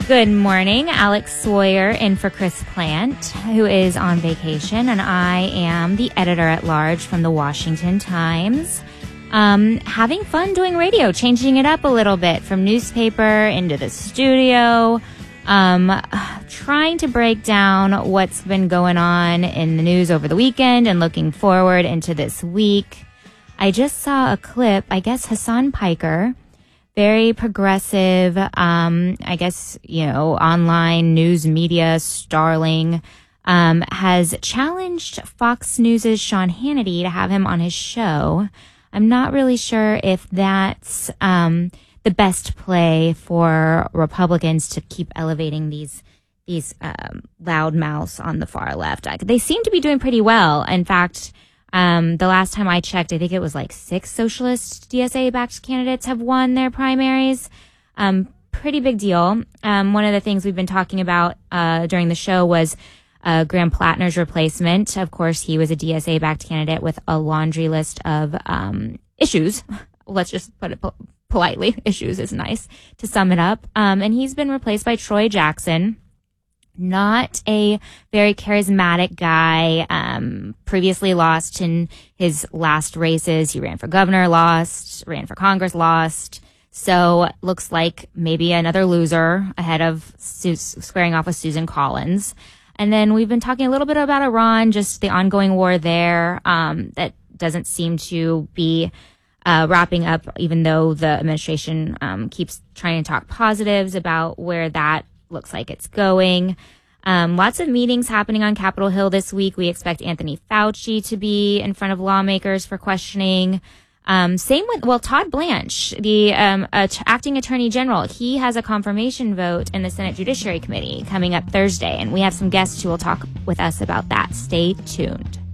Good morning. Alex Sawyer in for Chris Plant, who is on vacation, and I am the editor-at-large from the Washington Times. Having fun doing radio, changing it up a little bit from newspaper into the studio, trying to break down what's been going on in the news over the weekend and looking forward into this week. I just saw a clip, I guess Hassan Piker, very progressive, I guess, online news media starling, has challenged Fox News' Sean Hannity to have him on his show. I'm not really sure if that's the best play for Republicans to keep elevating these loud mouths on the far left. They seem to be doing pretty well. In fact, the last time I checked, I think it was like 6 socialist DSA-backed candidates have won their primaries. Pretty big deal. One of the things we've been talking about during the show was Graham Plattner's replacement. Of course, he was a DSA-backed candidate with a laundry list of issues. Let's just put it politely. Issues is nice to sum it up. And he's been replaced by Troy Jackson. Not a very charismatic guy, previously lost in his last races. He ran for governor, lost, ran for Congress, lost. So looks like maybe another loser ahead of squaring off with Susan Collins. And then we've been talking a little bit about Iran, just the ongoing war there, that doesn't seem to be wrapping up, even though the administration keeps trying to talk positives about where that looks like it's going. Lots of meetings happening on Capitol Hill this week. We expect Anthony Fauci to be in front of lawmakers for questioning. Same with, Todd Blanche, the acting attorney general. He has a confirmation vote in the Senate Judiciary Committee coming up Thursday, and we have some guests who will talk with us about that. Stay tuned.